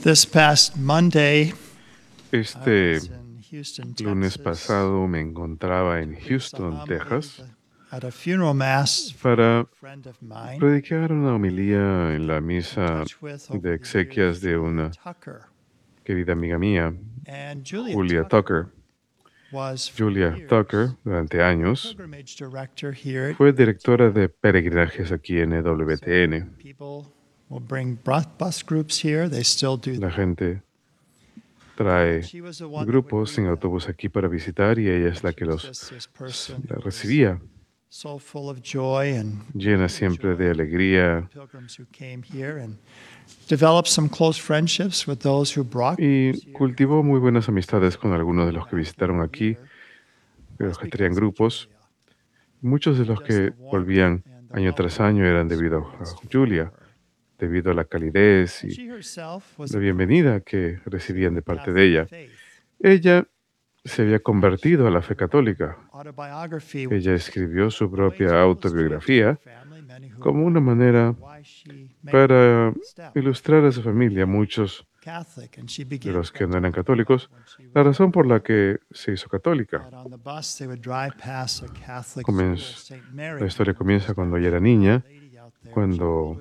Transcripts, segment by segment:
This past Monday, I Este was in Houston, lunes Texas, pasado me encontraba en preached a Houston, homily Texas, at a funeral mass for a para friend of mine, predicar una homilía en la in misa touch with over de the years, exequias de Julia una Tucker. querida amiga mía, And Julia Julia Tucker Tucker. was for Julia Tucker, years durante the años, pilgrimage director here at fue directora UTR. de peregrinajes aquí en So EWTN. people will bring bus groups here. They still do La that. gente And trae she was the one that would grupos en greet them. autobús aquí para visitar y ella es la She que was los just this person la who was recibía, so full of joy and llena really siempre de joy alegría. pilgrims who came here and developed some close friendships with those who brought Y groups here. cultivó muy buenas amistades con algunos de los que visitaron aquí, de los que traían grupos. Muchos de los que volvían año tras año eran debido a Julia, debido a la calidez y la bienvenida que recibían de parte de ella. Ella se había convertido a la fe católica. Ella escribió su propia autobiografía como una manera para ilustrar a su familia, muchos de los que no eran católicos, la razón por la que se hizo católica. La historia comienza cuando ella era niña, cuando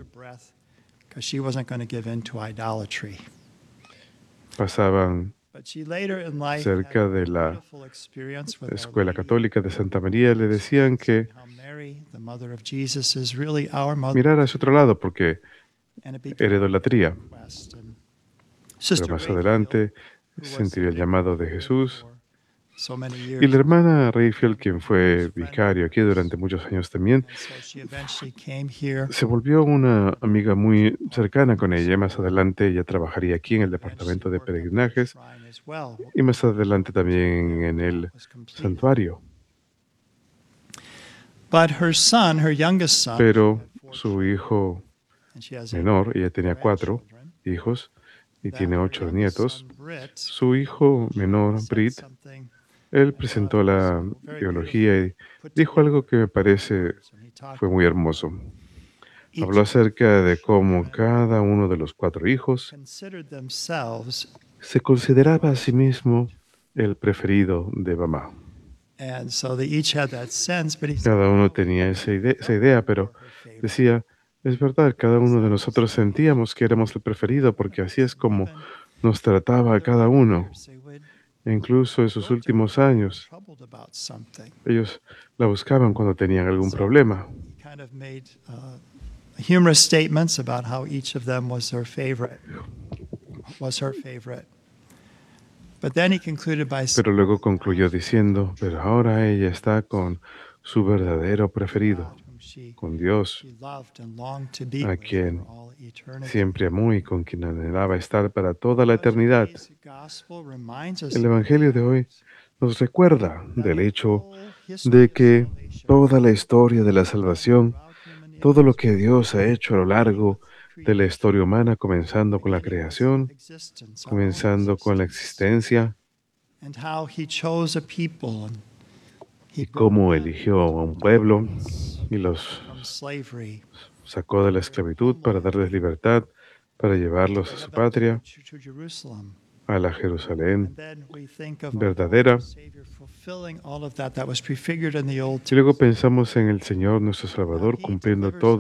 pasaban cerca de la escuela católica de Santa María, le decían que mirara hacia otro lado porque era idolatría. Pero más adelante sentiría el llamado de Jesús. Y la hermana Rayfield, quien fue vicario aquí durante muchos años también, se volvió una amiga muy cercana con ella. Más adelante ella trabajaría aquí en el departamento de peregrinajes y más adelante también en el santuario. Pero su hijo menor, ella tenía 4 hijos y tiene 8 nietos, su hijo menor, Britt, él presentó la teología y dijo algo que me parece fue muy hermoso. Habló acerca de cómo cada uno de los 4 hijos se consideraba a sí mismo el preferido de mamá. Cada uno tenía esa idea, pero decía, es verdad, cada uno de nosotros sentíamos que éramos el preferido porque así es como nos trataba a cada uno. E incluso en sus últimos años, ellos la buscaban cuando tenían algún problema. Humorous statements about how each of them was her favorite. But then he concluded by saying, Pero luego concluyó diciendo, pero ahora ella está con su verdadero preferido, con Dios, a quien siempre amó y con quien anhelaba estar para toda la eternidad. El Evangelio de hoy nos recuerda del hecho de que toda la historia de la salvación, todo lo que Dios ha hecho a lo largo de la historia humana, comenzando con la creación, comenzando con la existencia, y cómo eligió a un pueblo y los sacó de la esclavitud para darles libertad, para llevarlos a su patria, a la Jerusalén verdadera. Y luego pensamos en el Señor nuestro Salvador cumpliendo todo